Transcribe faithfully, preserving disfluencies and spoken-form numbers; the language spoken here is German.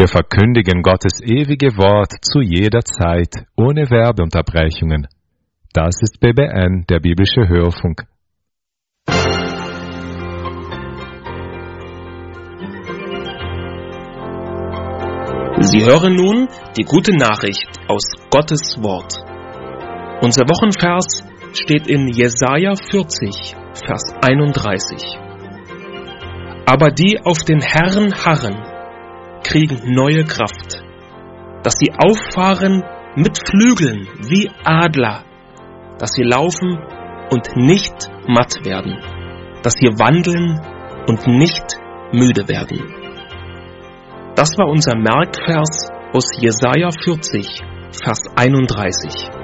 Wir verkündigen Gottes ewige Wort zu jeder Zeit, ohne Werbeunterbrechungen. Das ist B B N, der biblische Hörfunk. Sie hören nun die gute Nachricht aus Gottes Wort. Unser Wochenvers steht in Jesaja vierzig, Vers einunddreißig. Aber die auf den Herrn harren, kriegen neue Kraft, dass sie auffahren mit Flügeln wie Adler, dass sie laufen und nicht matt werden, dass sie wandeln und nicht müde werden. Das war unser Merkvers aus Jesaja vierzig, Vers einunddreißig.